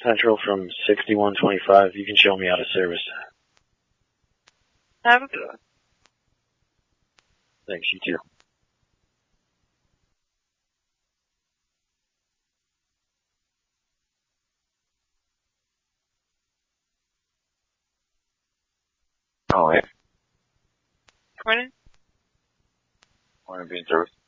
Central from 6125. You can show me out of service. Have a good one. Thanks, you too. Oh, yeah. Morning. Want to be in service?